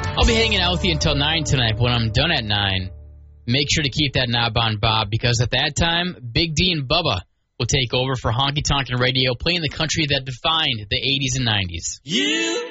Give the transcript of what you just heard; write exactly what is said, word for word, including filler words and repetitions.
I'll be hanging out with you until nine tonight. But when I'm done at nine, make sure to keep that knob on Bob, because at that time, Big D and Bubba will take over for Honky Tonkin' Radio, playing the country that defined the eighties and nineties. You